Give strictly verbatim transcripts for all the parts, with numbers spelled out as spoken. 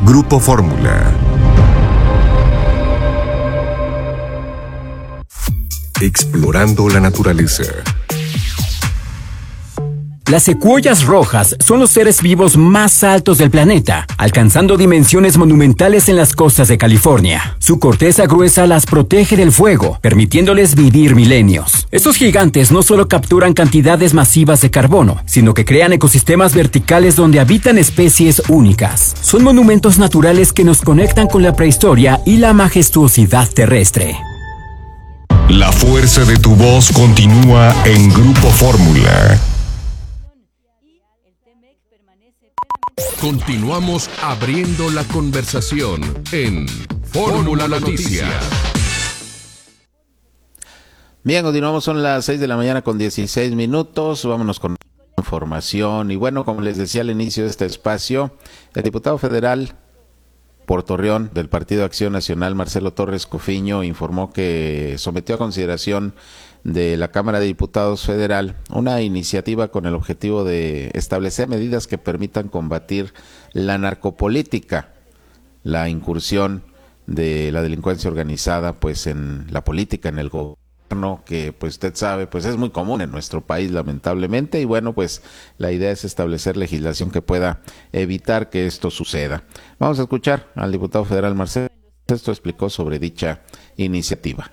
Grupo Fórmula. Explorando la naturaleza. Las secuoyas rojas son los seres vivos más altos del planeta, alcanzando dimensiones monumentales en las costas de California. Su corteza gruesa las protege del fuego, permitiéndoles vivir milenios. Estos gigantes no solo capturan cantidades masivas de carbono, sino que crean ecosistemas verticales donde habitan especies únicas. Son monumentos naturales que nos conectan con la prehistoria y la majestuosidad terrestre. La fuerza de tu voz continúa en Grupo Fórmula. Continuamos abriendo la conversación en Fórmula Noticias. Bien, continuamos, son las seis de la mañana con dieciséis minutos. Vámonos con información. Y bueno, como les decía al inicio de este espacio, el diputado federal por Torreón del Partido Acción Nacional, Marcelo Torres Cofiño, informó que sometió a consideración de la Cámara de Diputados Federal una iniciativa con el objetivo de establecer medidas que permitan combatir la narcopolítica, la incursión de la delincuencia organizada pues en la política, en el gobierno, que pues usted sabe pues es muy común en nuestro país lamentablemente, y bueno pues la idea es establecer legislación que pueda evitar que esto suceda. Vamos a escuchar al diputado federal Marcelo. Esto explicó sobre dicha iniciativa.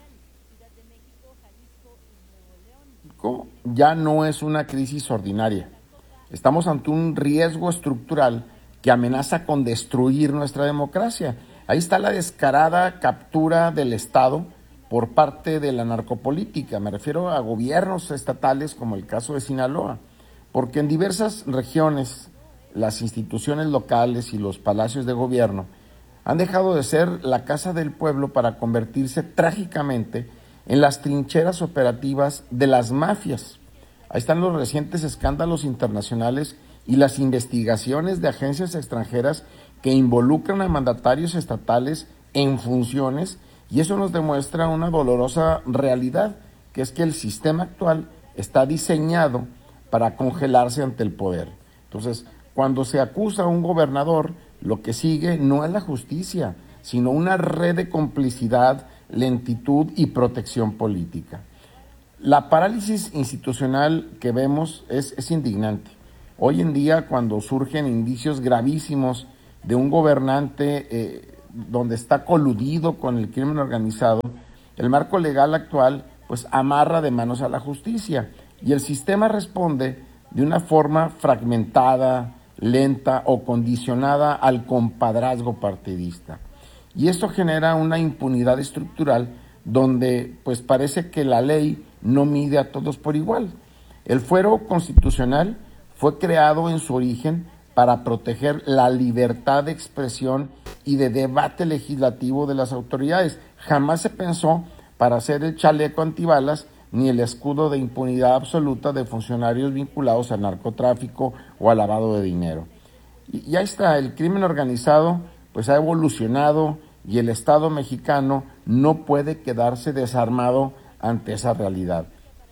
Ya no es una crisis ordinaria. Estamos ante un riesgo estructural que amenaza con destruir nuestra democracia. Ahí está la descarada captura del Estado por parte de la narcopolítica. Me refiero a gobiernos estatales como el caso de Sinaloa, porque en diversas regiones las instituciones locales y los palacios de gobierno han dejado de ser la casa del pueblo para convertirse trágicamente en las trincheras operativas de las mafias. Ahí están los recientes escándalos internacionales y las investigaciones de agencias extranjeras que involucran a mandatarios estatales en funciones, y eso nos demuestra una dolorosa realidad, que es que el sistema actual está diseñado para congelarse ante el poder. Entonces, cuando se acusa a un gobernador, lo que sigue no es la justicia, sino una red de complicidad, lentitud y protección política. La parálisis institucional que vemos es, es indignante. Hoy en día, cuando surgen indicios gravísimos de un gobernante eh, donde está coludido con el crimen organizado, el marco legal actual pues amarra de manos a la justicia, y el sistema responde de una forma fragmentada, lenta o condicionada al compadrazgo partidista. Y esto genera una impunidad estructural donde pues parece que la ley no mide a todos por igual. El fuero constitucional fue creado en su origen para proteger la libertad de expresión y de debate legislativo de las autoridades. Jamás se pensó para hacer el chaleco antibalas ni el escudo de impunidad absoluta de funcionarios vinculados al narcotráfico o al lavado de dinero. Y, y ahí está, el crimen organizado pues ha evolucionado, y el Estado mexicano no puede quedarse desarmado ante esa realidad.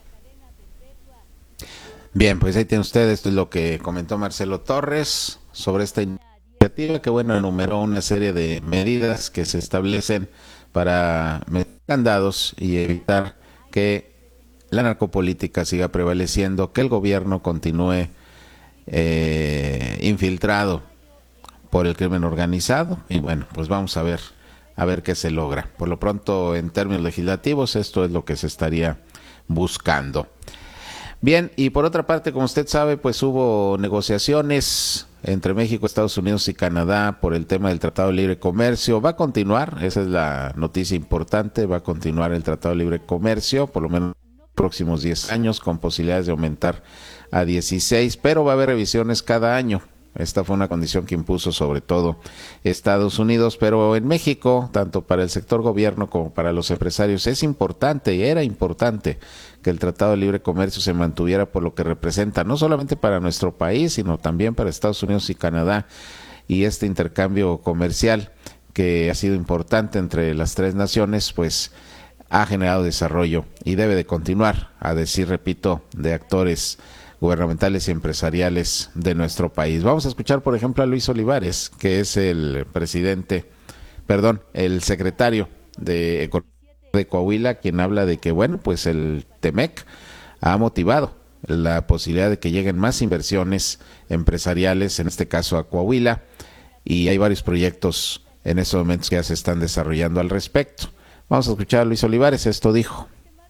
Bien, pues ahí tiene usted, esto es lo que comentó Marcelo Torres sobre esta iniciativa, que bueno, enumeró una serie de medidas que se establecen para meter candados y evitar que la narcopolítica siga prevaleciendo, que el gobierno continúe eh, infiltrado por el crimen organizado, y bueno, pues vamos a ver a ver qué se logra. Por lo pronto, en términos legislativos, esto es lo que se estaría buscando. Bien, y por otra parte, como usted sabe, pues hubo negociaciones entre México, Estados Unidos y Canadá por el tema del Tratado de Libre Comercio. Va a continuar, esa es la noticia importante, va a continuar el Tratado de Libre Comercio, por lo menos los próximos diez años, con posibilidades de aumentar a dieciséis, pero va a haber revisiones cada año. Esta fue una condición que impuso sobre todo Estados Unidos, pero en México, tanto para el sector gobierno como para los empresarios, es importante y era importante que el Tratado de Libre Comercio se mantuviera por lo que representa, no solamente para nuestro país, sino también para Estados Unidos y Canadá, y este intercambio comercial que ha sido importante entre las tres naciones, pues ha generado desarrollo y debe de continuar, a decir, repito, de actores gubernamentales y empresariales de nuestro país. Vamos a escuchar, por ejemplo, a Luis Olivares, que es el presidente, perdón, el secretario de Economía de Coahuila, quien habla de que, bueno, pues el Temec ha motivado la posibilidad de que lleguen más inversiones empresariales, en este caso a Coahuila, y hay varios proyectos en estos momentos que ya se están desarrollando al respecto. Vamos a escuchar a Luis Olivares, esto dijo.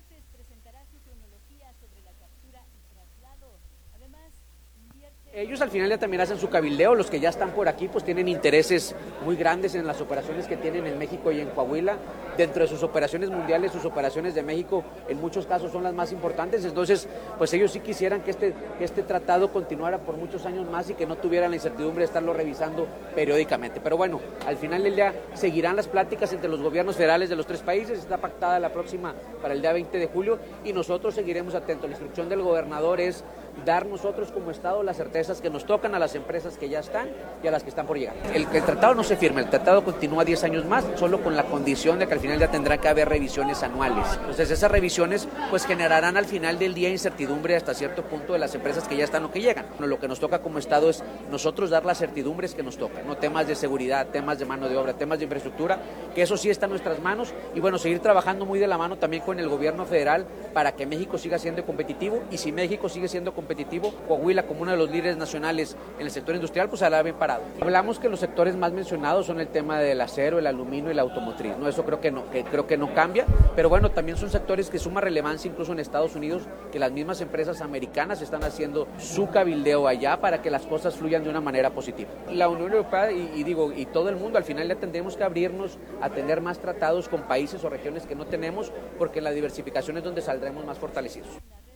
Ellos al final ya también hacen su cabildeo, los que ya están por aquí pues tienen intereses muy grandes en las operaciones que tienen en México y en Coahuila. Dentro de sus operaciones mundiales, sus operaciones de México en muchos casos son las más importantes, entonces pues ellos sí quisieran que este, que este tratado continuara por muchos años más y que no tuvieran la incertidumbre de estarlo revisando periódicamente. Pero bueno, al final del día seguirán las pláticas entre los gobiernos federales de los tres países, está pactada la próxima para el día veinte de julio y nosotros seguiremos atentos. La instrucción del gobernador es dar nosotros como Estado las certezas que nos tocan a las empresas que ya están y a las que están por llegar. El, el tratado no se firma, el tratado continúa diez años más, solo con la condición de que al final ya tendrá que haber revisiones anuales. Entonces esas revisiones pues generarán al final del día incertidumbre hasta cierto punto de las empresas que ya están o que llegan. Bueno, lo que nos toca como Estado es nosotros dar las certidumbres que nos tocan, no temas de seguridad, temas de mano de obra, temas de infraestructura, que eso sí está en nuestras manos y bueno, seguir trabajando muy de la mano también con el gobierno federal para que México siga siendo competitivo y si México sigue siendo competitivo, Coahuila como uno de los líderes nacionales en el sector industrial pues hará bien parado. Hablamos que los sectores más mencionados son el tema del acero, el aluminio y la automotriz, no, eso creo que no, que creo que no cambia, pero bueno, también son sectores que suma relevancia incluso en Estados Unidos, que las mismas empresas americanas están haciendo su cabildeo allá para que las cosas fluyan de una manera positiva. La Unión Europea y, y digo, y todo el mundo al final ya tendremos que abrirnos a tener más tratados con países o regiones que no tenemos, porque en la diversificación es donde saldremos más fortalecidos.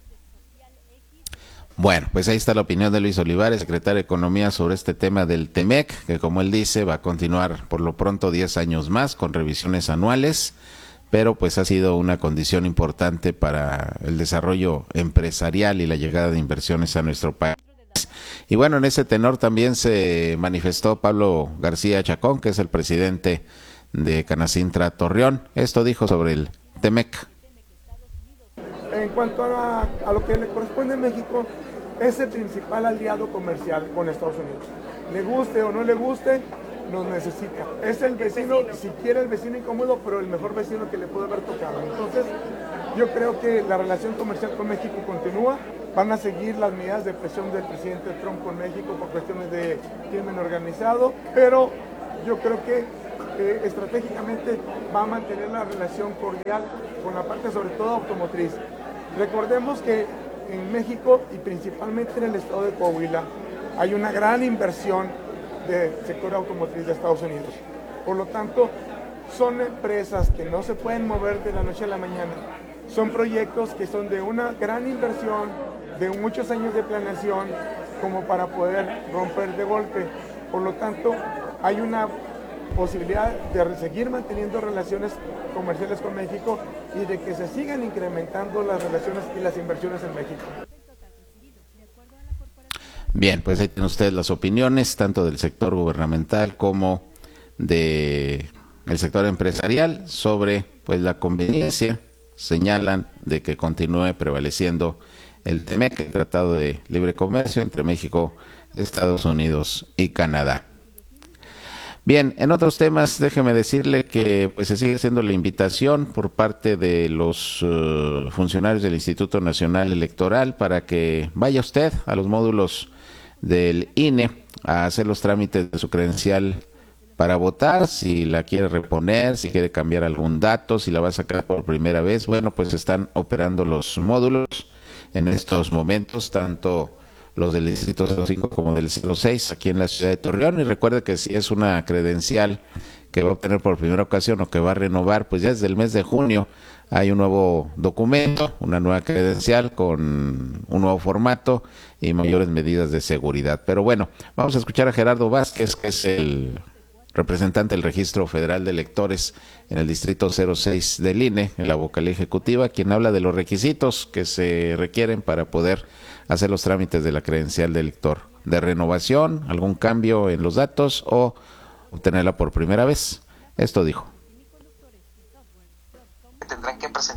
Bueno, pues ahí está la opinión de Luis Olivares, secretario de Economía, sobre este tema del Temec, que como él dice va a continuar por lo pronto diez años más con revisiones anuales, pero pues ha sido una condición importante para el desarrollo empresarial y la llegada de inversiones a nuestro país. Y bueno, en ese tenor también se manifestó Pablo García Chacón, que es el presidente de Canacintra Torreón. Esto dijo sobre el Temec. En cuanto a, a lo que le corresponde a México, es el principal aliado comercial con Estados Unidos. Le guste o no le guste, nos necesita. Es el vecino, si quiere el vecino incómodo, pero el mejor vecino que le puede haber tocado. Entonces, yo creo que la relación comercial con México continúa. Van a seguir las medidas de presión del presidente Trump con México por cuestiones de crimen organizado, pero yo creo que eh, estratégicamente va a mantener la relación cordial con la parte sobre todo automotriz. Recordemos que en México y principalmente en el estado de Coahuila hay una gran inversión del sector automotriz de Estados Unidos. Por lo tanto, son empresas que no se pueden mover de la noche a la mañana. Son proyectos que son de una gran inversión, de muchos años de planeación, como para poder romper de golpe. Por lo tanto, hay una posibilidad de seguir manteniendo relaciones comerciales con México y de que se sigan incrementando las relaciones y las inversiones en México. Bien, pues ahí tienen ustedes las opiniones tanto del sector gubernamental como de el sector empresarial sobre pues la conveniencia, señalan, de que continúe prevaleciendo el Temec, el Tratado de Libre Comercio entre México, Estados Unidos y Canadá. Bien, en otros temas, déjeme decirle que pues se sigue haciendo la invitación por parte de los uh, funcionarios del Instituto Nacional Electoral para que vaya usted a los módulos del I N E a hacer los trámites de su credencial para votar, si la quiere reponer, si quiere cambiar algún dato, si la va a sacar por primera vez. Bueno, pues están operando los módulos en estos momentos, tanto los del distrito cero cinco como del cero seis aquí en la ciudad de Torreón. Y recuerde que si es una credencial que va a obtener por primera ocasión o que va a renovar, pues ya desde el mes de junio hay un nuevo documento, una nueva credencial con un nuevo formato y mayores medidas de seguridad. Pero bueno, vamos a escuchar a Gerardo Vázquez, que es el representante del Registro Federal de Electores en el distrito cero seis del I N E, en la vocalía ejecutiva, quien habla de los requisitos que se requieren para poder hacer los trámites de la credencial de elector, de renovación, algún cambio en los datos o obtenerla por primera vez. Esto dijo. Tendrán que presentar su credencial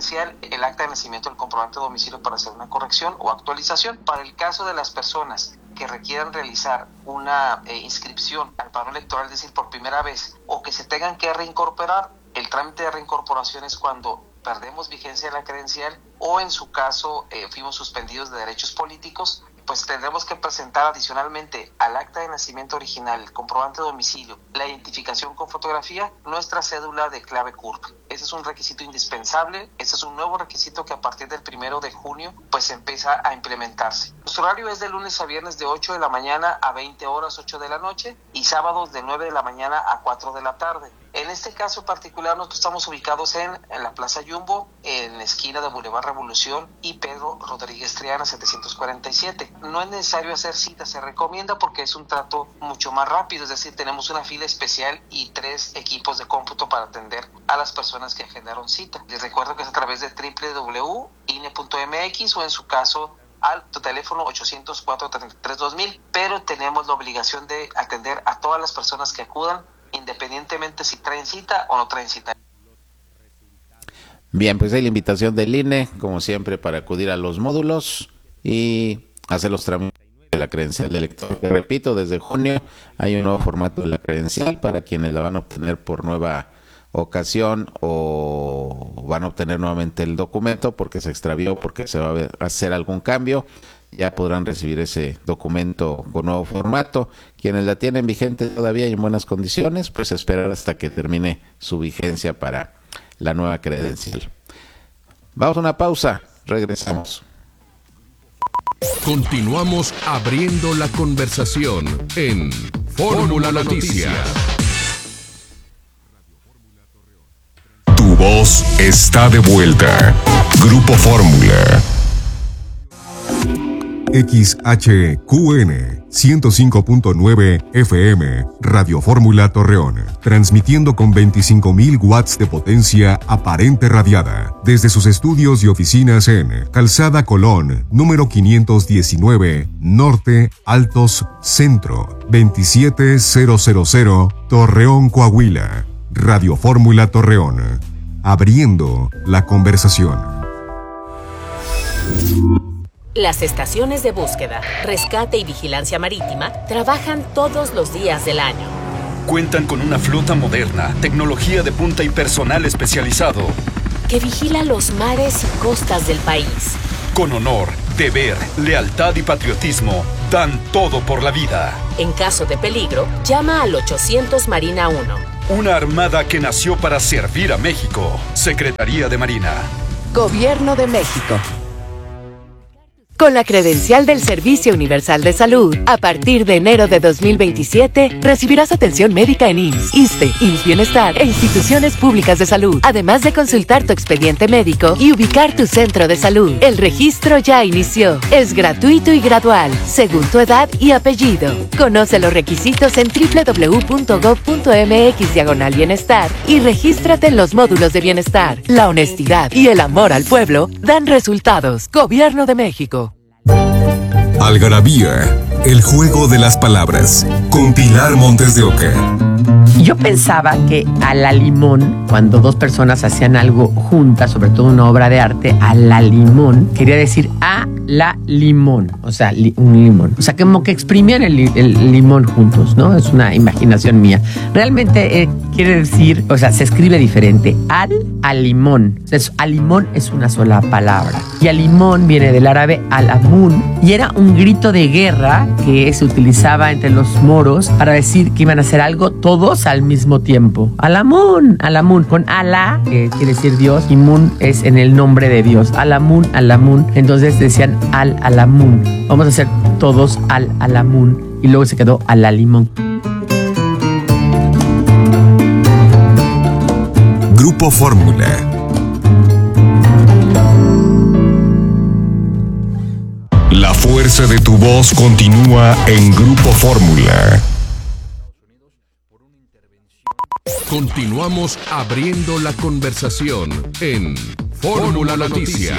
credencial, el acta de nacimiento, el comprobante de domicilio para hacer una corrección o actualización. Para el caso de las personas que requieran realizar una eh, inscripción al padrón electoral, es decir, por primera vez, o que se tengan que reincorporar, el trámite de reincorporación es cuando perdemos vigencia de la credencial o en su caso eh, fuimos suspendidos de derechos políticos, pues tendremos que presentar adicionalmente al acta de nacimiento original, el comprobante de domicilio, la identificación con fotografía, nuestra cédula de clave C U R P. Ese es un requisito indispensable, ese es un nuevo requisito que a partir del primero de junio pues empieza a implementarse. Nuestro horario es de lunes a viernes de ocho de la mañana a veinte horas, ocho de la noche, y sábados de nueve de la mañana a cuatro de la tarde. En este caso particular nosotros estamos ubicados en, en la Plaza Jumbo, en la esquina de Boulevard Revolución y Pedro Rodríguez Triana setecientos cuarenta y siete. No es necesario hacer cita, se recomienda porque es un trato mucho más rápido, es decir, tenemos una fila especial y tres equipos de cómputo para atender a las personas que agendaron cita. Les recuerdo que es a través de doble u doble u doble u punto i n e punto m x o en su caso al teléfono ochocientos cuatro, treinta y tres, dos mil, pero tenemos la obligación de atender a todas las personas que acudan, independientemente si traen cita o no traen cita. Bien, pues hay la invitación del I N E, como siempre, para acudir a los módulos y hacer los trámites de la credencial de elector. Que repito, desde junio hay un nuevo formato de la credencial para quienes la van a obtener por nueva ocasión o van a obtener nuevamente el documento porque se extravió, porque se va a hacer algún cambio. Ya podrán recibir ese documento con nuevo formato. Quienes la tienen vigente todavía y en buenas condiciones, pues esperar hasta que termine su vigencia para la nueva credencial. Vamos a una pausa, regresamos. Continuamos abriendo la conversación en Fórmula Noticias. Tu voz está de vuelta. Grupo Fórmula. X H Q N ciento cinco punto nueve F M, Radio Fórmula Torreón, transmitiendo con veinticinco mil watts de potencia aparente radiada, desde sus estudios y oficinas en Calzada Colón, número quinientos diecinueve, Norte, Altos, Centro, veintisiete mil, Torreón, Coahuila. Radio Fórmula Torreón, abriendo la conversación. Las estaciones de búsqueda, rescate y vigilancia marítima trabajan todos los días del año. Cuentan con una flota moderna, tecnología de punta y personal especializado que vigila los mares y costas del país. Con honor, deber, lealtad y patriotismo, dan todo por la vida. En caso de peligro, llama al ochocientos Marina uno. Una armada que nació para servir a México. Secretaría de Marina. Gobierno de México. Con la credencial del Servicio Universal de Salud, a partir de enero de dos mil veintisiete, recibirás atención médica en I M S S, ISSSTE, I M S S Bienestar e instituciones públicas de salud, además de consultar tu expediente médico y ubicar tu centro de salud. El registro ya inició. Es gratuito y gradual, según tu edad y apellido. Conoce los requisitos en doble u doble u doble u punto gob punto m x diagonal bienestar y regístrate en los módulos de bienestar. La honestidad y el amor al pueblo dan resultados. Gobierno de México. Algarabía, el juego de las palabras, con Pilar Montes de Oca. Yo pensaba que a la limón, cuando dos personas hacían algo juntas, sobre todo una obra de arte, a la limón, quería decir a la limón, o sea, li, un limón. O sea, como que exprimían el, el limón juntos, ¿no? Es una imaginación mía. Realmente eh, quiere decir, o sea, se escribe diferente. Al, al limón. O sea, es, al limón es una sola palabra. Y al limón viene del árabe al-amun, y era un grito de guerra que se utilizaba entre los moros para decir que iban a hacer algo todos al mismo tiempo. Al-amun, al-amun, con Alá, que quiere decir Dios, y Mun es en el nombre de Dios. Al-amun, al-amun. Entonces decían al-alamun. Vamos a hacer todos al-alamun. Y luego se quedó al-alimón. Grupo Fórmula. La fuerza de tu voz continúa en Grupo Fórmula. Continuamos abriendo la conversación en Fórmula Noticias.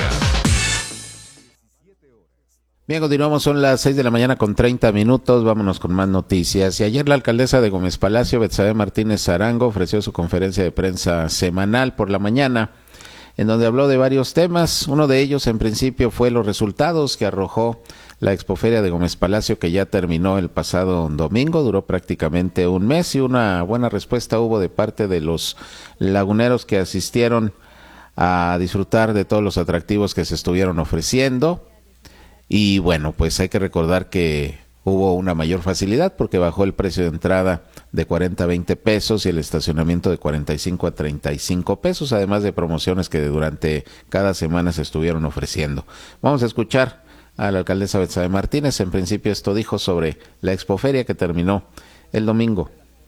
Bien, continuamos, son las seis de la mañana con treinta minutos, vámonos con más noticias. Y ayer la alcaldesa de Gómez Palacio, Betsabe Martínez Arango, ofreció su conferencia de prensa semanal por la mañana en donde habló de varios temas. Uno de ellos, en principio, fue los resultados que arrojó la Expoferia de Gómez Palacio, que ya terminó el pasado domingo, duró prácticamente un mes, y una buena respuesta hubo de parte de los laguneros que asistieron a disfrutar de todos los atractivos que se estuvieron ofreciendo. Y bueno, pues hay que recordar que hubo una mayor facilidad porque bajó el precio de entrada de cuarenta a veinte pesos y el estacionamiento de cuarenta y cinco a treinta y cinco pesos, además de promociones que durante cada semana se estuvieron ofreciendo. Vamos a escuchar a la alcaldesa Betsabe Martínez. En principio esto dijo sobre la Expoferia que terminó el domingo.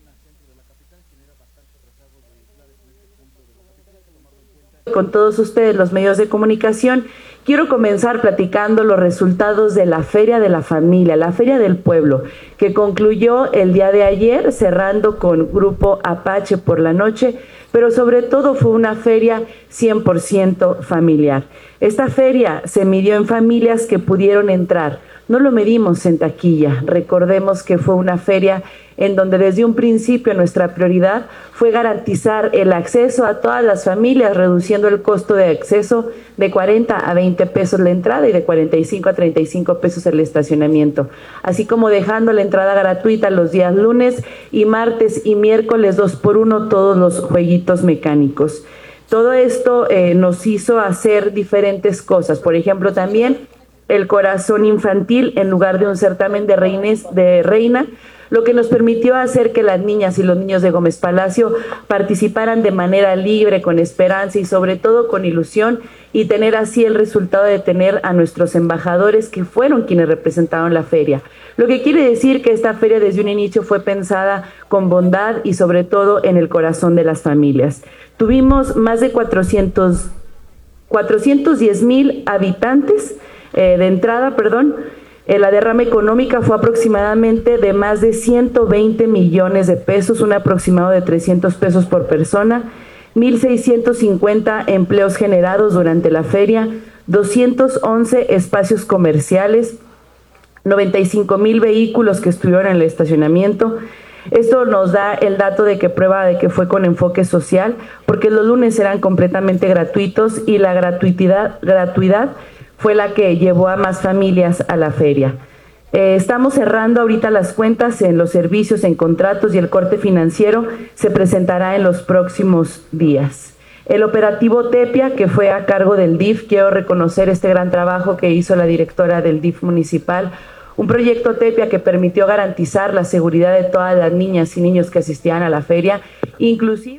Con todos ustedes, los medios de comunicación, quiero comenzar platicando los resultados de la Feria de la Familia, la Feria del Pueblo, que concluyó el día de ayer, cerrando con Grupo Apache por la noche, pero sobre todo fue una feria cien por ciento familiar. Esta feria se midió en familias que pudieron entrar. No lo medimos en taquilla. Recordemos que fue una feria en donde desde un principio nuestra prioridad fue garantizar el acceso a todas las familias, reduciendo el costo de acceso de cuarenta a veinte pesos la entrada y de cuarenta y cinco a treinta y cinco pesos el estacionamiento, así como dejando la entrada gratuita los días lunes y martes y miércoles dos por uno todos los jueguitos mecánicos. Todo esto eh, nos hizo hacer diferentes cosas. Por ejemplo, también el corazón infantil en lugar de un certamen de, reines, de reina, lo que nos permitió hacer que las niñas y los niños de Gómez Palacio participaran de manera libre, con esperanza y sobre todo con ilusión, y tener así el resultado de tener a nuestros embajadores que fueron quienes representaron la feria. Lo que quiere decir que esta feria desde un inicio fue pensada con bondad y sobre todo en el corazón de las familias. Tuvimos más de cuatrocientos, cuatrocientos diez mil habitantes eh, de entrada, perdón. Eh, la derrama económica fue aproximadamente de más de ciento veinte millones de pesos, un aproximado de trescientos pesos por persona, mil seiscientos cincuenta empleos generados durante la feria, doscientos once espacios comerciales, noventa y cinco mil vehículos que estuvieron en el estacionamiento. Esto nos da el dato de que prueba de que fue con enfoque social, porque los lunes eran completamente gratuitos y la gratuidad, gratuidad fue la que llevó a más familias a la feria. Eh, estamos cerrando ahorita las cuentas en los servicios, en contratos, y el corte financiero se presentará en los próximos días. El operativo Tepia, que fue a cargo del D I F, quiero reconocer este gran trabajo que hizo la directora del D I F municipal, un proyecto Tepia que permitió garantizar la seguridad de todas las niñas y niños que asistían a la feria, inclusive.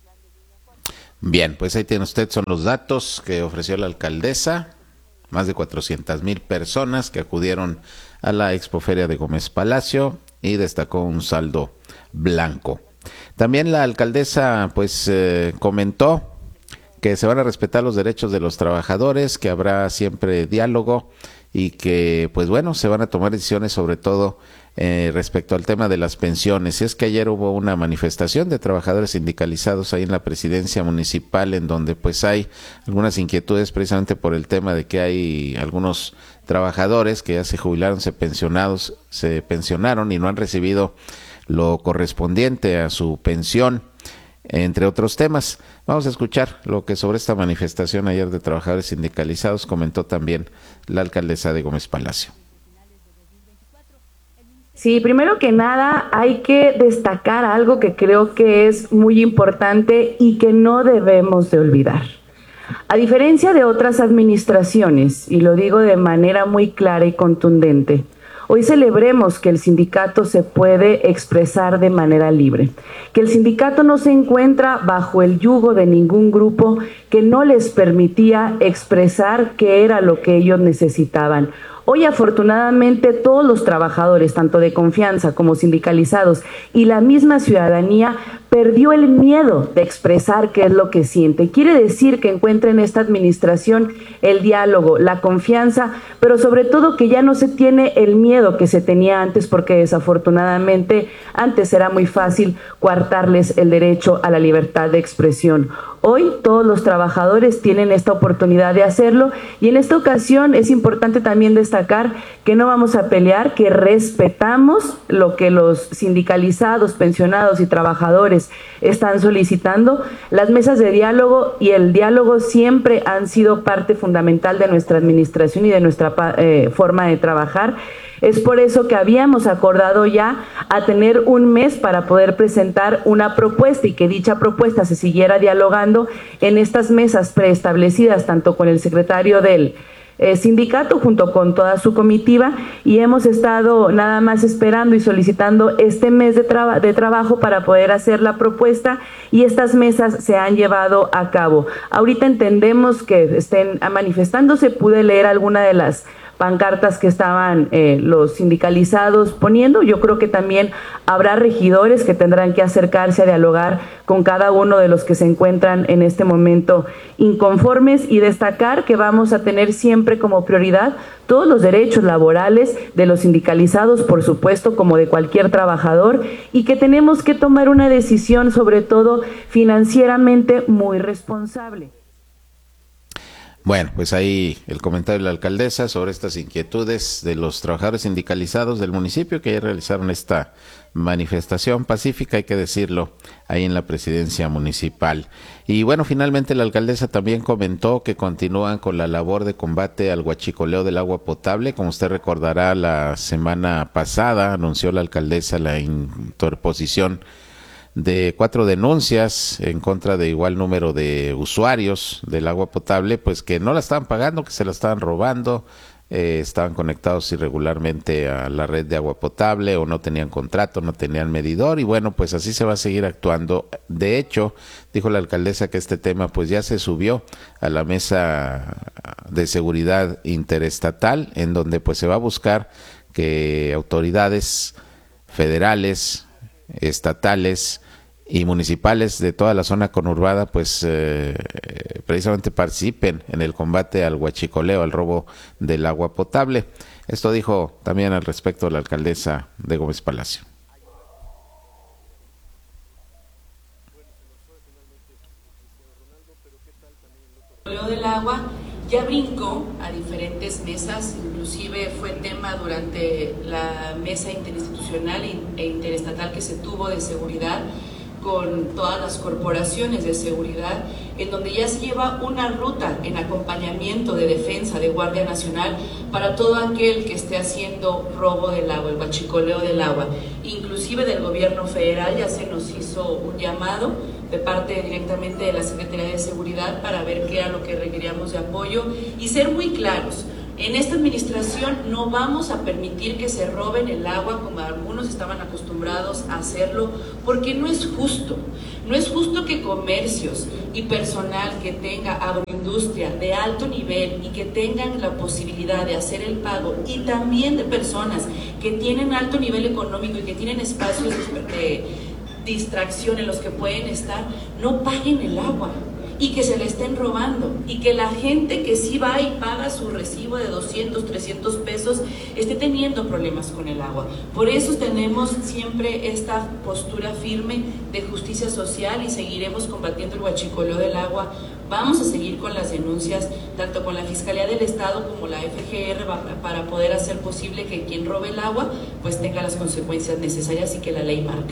Bien, pues ahí tiene usted, son los datos que ofreció la alcaldesa. Más de cuatrocientas mil personas que acudieron a la Expoferia de Gómez Palacio y destacó un saldo blanco. También la alcaldesa pues eh, comentó que se van a respetar los derechos de los trabajadores, que habrá siempre diálogo y que pues bueno, se van a tomar decisiones sobre todo eh, respecto al tema de las pensiones. Y es que ayer hubo una manifestación de trabajadores sindicalizados ahí en la presidencia municipal, en donde pues hay algunas inquietudes precisamente por el tema de que hay algunos trabajadores que ya se jubilaron, se pensionados, se pensionaron y no han recibido lo correspondiente a su pensión, entre otros temas. Vamos a escuchar lo que sobre esta manifestación ayer de trabajadores sindicalizados comentó también la alcaldesa de Gómez Palacio. Sí, primero que nada hay que destacar algo que creo que es muy importante y que no debemos de olvidar. A diferencia de otras administraciones, y lo digo de manera muy clara y contundente, hoy celebremos que el sindicato se puede expresar de manera libre, que el sindicato no se encuentra bajo el yugo de ningún grupo que no les permitía expresar qué era lo que ellos necesitaban. Hoy, afortunadamente, todos los trabajadores, tanto de confianza como sindicalizados, y la misma ciudadanía perdió el miedo de expresar qué es lo que siente. Quiere decir que encuentra en esta administración el diálogo, la confianza, pero sobre todo que ya no se tiene el miedo que se tenía antes, porque desafortunadamente Antes era muy fácil coartarles el derecho a la libertad de expresión. Hoy todos los trabajadores tienen esta oportunidad de hacerlo y en esta ocasión es importante también destacar que no vamos a pelear, que respetamos lo que los sindicalizados, pensionados y trabajadores están solicitando. Las mesas de diálogo y el diálogo siempre han sido parte fundamental de nuestra administración y de nuestra eh, forma de trabajar. Es por eso que habíamos acordado ya a tener un mes para poder presentar una propuesta y que dicha propuesta se siguiera dialogando en estas mesas preestablecidas, tanto con el secretario del eh, sindicato junto con toda su comitiva, y hemos estado nada más esperando y solicitando este mes de, traba- de trabajo para poder hacer la propuesta, y estas mesas se han llevado a cabo. Ahorita entendemos que estén manifestándose, pude leer alguna de las pancartas que estaban eh, los sindicalizados poniendo. Yo creo que también habrá regidores que tendrán que acercarse a dialogar con cada uno de los que se encuentran en este momento inconformes, y destacar que vamos a tener siempre como prioridad todos los derechos laborales de los sindicalizados, por supuesto, como de cualquier trabajador, y que tenemos que tomar una decisión, sobre todo financieramente, muy responsable. Bueno, pues ahí el comentario de la alcaldesa sobre estas inquietudes de los trabajadores sindicalizados del municipio que ya realizaron esta manifestación pacífica, hay que decirlo, ahí en la presidencia municipal. Y bueno, finalmente la alcaldesa también comentó que continúan con la labor de combate al huachicoleo del agua potable. Como usted recordará, la semana pasada anunció la alcaldesa la interposición de cuatro denuncias en contra de igual número de usuarios del agua potable, pues que no la estaban pagando, que se la estaban robando, eh, estaban conectados irregularmente a la red de agua potable o no tenían contrato, no tenían medidor, y bueno, pues así se va a seguir actuando. De hecho, dijo la alcaldesa que este tema pues ya se subió a la mesa de seguridad interestatal, en donde pues se va a buscar que autoridades federales, estatales y municipales de toda la zona conurbada pues eh, precisamente participen en el combate al huachicoleo, al robo del agua potable. Esto dijo también al respecto la alcaldesa de Gómez Palacio. El huachicoleo del agua ya brincó a diferentes mesas, inclusive fue tema durante la mesa interinstitucional e interestatal que se tuvo de seguridad con todas las corporaciones de seguridad, en donde ya se lleva una ruta en acompañamiento de defensa de Guardia Nacional para todo aquel que esté haciendo robo del agua, el huachicoleo del agua. Inclusive del gobierno federal ya se nos hizo un llamado de parte directamente de la Secretaría de Seguridad para ver qué era lo que requeríamos de apoyo y ser muy claros. En esta administración no vamos a permitir que se roben el agua como algunos estaban acostumbrados a hacerlo, porque no es justo. No es justo que comercios y personal que tenga agroindustria de alto nivel y que tengan la posibilidad de hacer el pago, y también de personas que tienen alto nivel económico y que tienen espacios de distracción en los que pueden estar, no paguen el agua y que se le estén robando, y que la gente que sí va y paga su recibo de doscientos, trescientos pesos esté teniendo problemas con el agua. Por eso tenemos siempre esta postura firme de justicia social y seguiremos combatiendo el huachicoleo del agua. Vamos a seguir con las denuncias, tanto con la Fiscalía del Estado como la F G R, para poder hacer posible que quien robe el agua pues tenga las consecuencias necesarias y que la ley marca.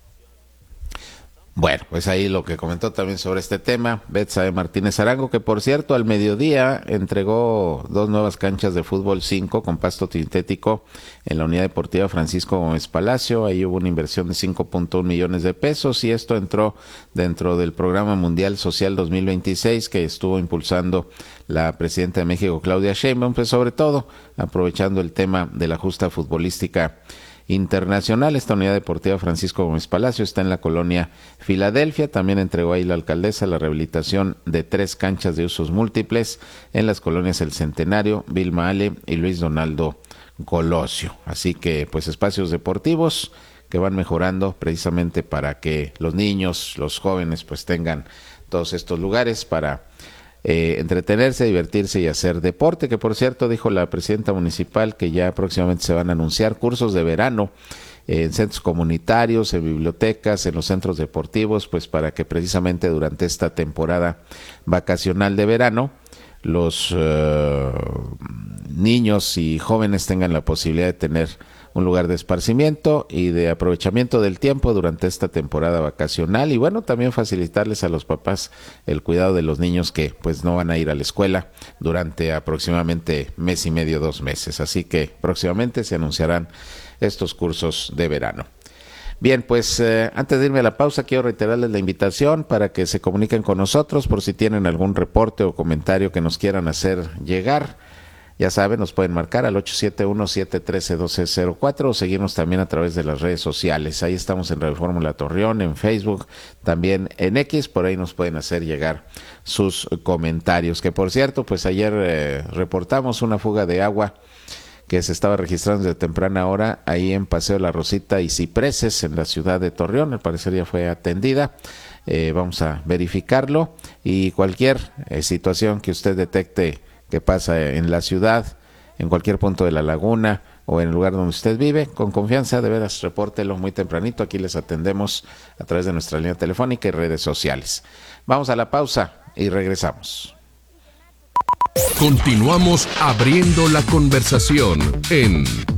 Bueno, pues ahí lo que comentó también sobre este tema Betsabe Martínez Arango, que por cierto al mediodía entregó dos nuevas canchas de fútbol cinco con pasto sintético en la Unidad Deportiva Francisco Gómez Palacio. Ahí hubo una inversión de cinco punto uno millones de pesos, y esto entró dentro del Programa Mundial Social dos mil veintiséis que estuvo impulsando la presidenta de México, Claudia Sheinbaum, pues sobre todo aprovechando el tema de la justa futbolística internacional. Esta Unidad Deportiva Francisco Gómez Palacio está en la colonia Filadelfia. También entregó ahí la alcaldesa la rehabilitación de tres canchas de usos múltiples en las colonias El Centenario, Vilma Ale y Luis Donaldo Colosio. Así que pues espacios deportivos que van mejorando precisamente para que los niños, los jóvenes pues tengan todos estos lugares para Eh, entretenerse, divertirse y hacer deporte, que por cierto dijo la presidenta municipal que ya próximamente se van a anunciar cursos de verano en centros comunitarios, en bibliotecas, en los centros deportivos, pues para que precisamente durante esta temporada vacacional de verano los uh, niños y jóvenes tengan la posibilidad de tener un lugar de esparcimiento y de aprovechamiento del tiempo durante esta temporada vacacional, y bueno, también facilitarles a los papás el cuidado de los niños que pues no van a ir a la escuela durante aproximadamente mes y medio, dos meses. Así que próximamente se anunciarán estos cursos de verano. Bien, pues eh, antes de irme a la pausa, quiero reiterarles la invitación para que se comuniquen con nosotros por si tienen algún reporte o comentario que nos quieran hacer llegar. Ya saben, nos pueden marcar al ocho siete uno, siete uno tres, uno dos cero cuatro o seguirnos también a través de las redes sociales. Ahí estamos en Radio Fórmula Torreón, en Facebook, también en X, por ahí nos pueden hacer llegar sus comentarios. Que por cierto, pues ayer eh, reportamos una fuga de agua que se estaba registrando desde temprana hora ahí en Paseo La Rosita y Cipreses, en la ciudad de Torreón. Al parecer ya fue atendida. Eh, vamos a verificarlo, y cualquier eh, situación que usted detecte que pasa en la ciudad, en cualquier punto de la laguna o en el lugar donde usted vive, con confianza, de veras, repórtelo muy tempranito. Aquí les atendemos a través de nuestra línea telefónica y redes sociales. Vamos a la pausa y regresamos. Continuamos abriendo la conversación en